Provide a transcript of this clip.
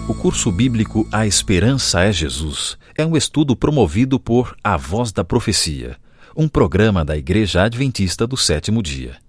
O curso bíblico A Esperança é Jesus é um estudo promovido por A Voz da Profecia, um programa da Igreja Adventista do Sétimo Dia.